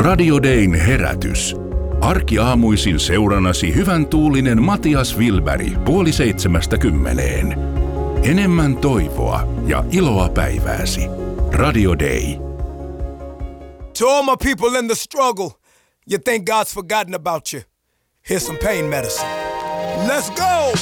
Radio Dayn herätys. Arkiaamuisin seurannasi hyvän tuulinen Matias Wilberg 6:30. Enemmän toivoa ja iloa päivääsi. Radio Day. To all my people in the struggle, you think God's forgotten about you. Here's some pain medicine. Let's go!